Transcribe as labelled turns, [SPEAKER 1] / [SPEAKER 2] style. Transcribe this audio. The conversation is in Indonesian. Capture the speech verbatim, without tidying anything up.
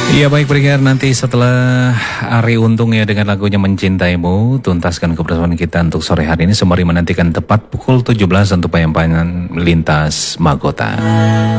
[SPEAKER 1] Iya baik pendengar, nanti setelah Ari Untung ya dengan lagunya Mencintaimu, tuntaskan kebersamaan kita untuk sore hari ini sembari menantikan tepat pukul tujuh belas untuk penyampaian lintas Magota.